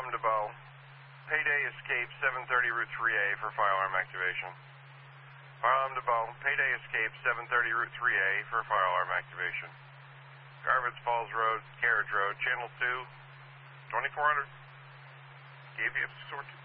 Firearm to Bow. Payday escape 730 Route 3A for firearm activation. Firearm to Bow. Payday escape 730 Route 3A for firearm activation. Garvitz Falls Road, Carriage Road, Channel 2, 2400. KVF 14.